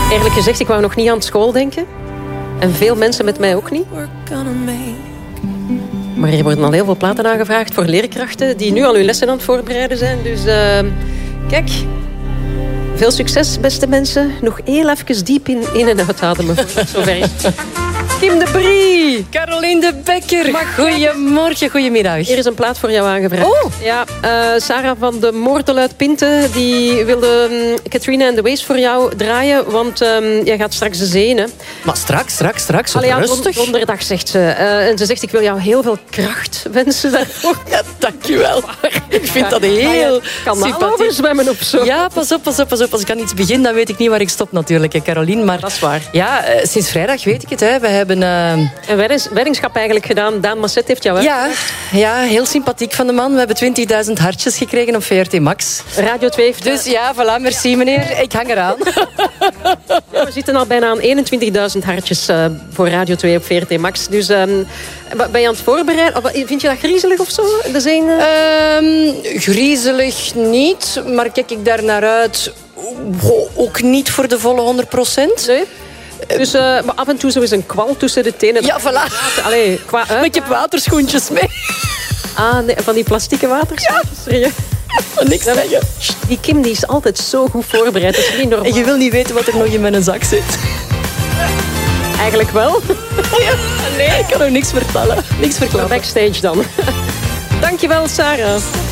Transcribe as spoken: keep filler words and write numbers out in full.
Eerlijk gezegd, ik wou nog niet aan school denken. En veel mensen met mij ook niet. Maar er worden al heel veel platen aangevraagd voor leerkrachten die nu al hun lessen aan het voorbereiden zijn. Dus uh, kijk, veel succes, beste mensen. Nog heel even diep in, in en uitademen voor het zover is. Kim de Brie. Caroline de Bekker. Goedemorgen, goedemiddag. Hier is een plaat voor jou aangevraagd. Oh. Ja, uh, Sarah van de Moordel uit Pinte, die wilde um, Katrina and the Waves voor jou draaien, want um, jij gaat straks de zee, hè? Maar straks, straks, straks, Allee, ja, rustig. Donderdag, zegt ze. Uh, en ze zegt, ik wil jou heel veel kracht wensen daarvoor. Ja, dankjewel. Ik vind dat heel kanaal overzwemmen of zo. Ja, pas op, pas op, pas op. Als ik aan iets begin, dan weet ik niet waar ik stop natuurlijk, hè, Caroline. Maar dat is waar. Ja, uh, sinds vrijdag weet ik het, hè. We hebben Uh... een weddings, weddingschap eigenlijk gedaan. Daan Masset heeft jou ja, ja, heel sympathiek van de man. We hebben twintigduizend hartjes gekregen op V R T Max. Radio twee heeft... Dus ja, voilà, merci meneer. Ik hang eraan. Ja, we zitten al bijna aan eenentwintigduizend hartjes uh, voor Radio twee op V R T Max. Dus um, ben je aan het voorbereiden? Vind je dat griezelig of zo? De zin, uh... um, griezelig niet, maar kijk ik daar naar uit... Ook niet voor de volle honderd procent. Nee? Dus uh, maar af en toe zo is een kwal tussen de tenen. Ja, voilà. Allee, qua, uh, ik heb waterschoentjes mee. Ah, nee, van die plastieke waterschoentjes. Ja. Niks zeggen. Die Kim die is altijd zo goed voorbereid. Dat is niet normaal. En je wil niet weten wat er nog in mijn zak zit. Eigenlijk wel. Ja, nee, ik kan nog niks vertellen. Niks verklappen. Backstage dan. Dankjewel, Sarah.